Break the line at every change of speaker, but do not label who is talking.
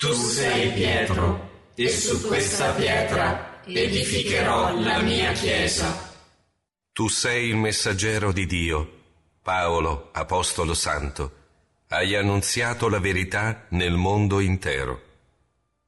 Tu sei Pietro, e su questa pietra edificherò la mia chiesa.
Tu sei il messaggero di Dio, Paolo, apostolo santo. Hai annunziato la verità nel mondo intero.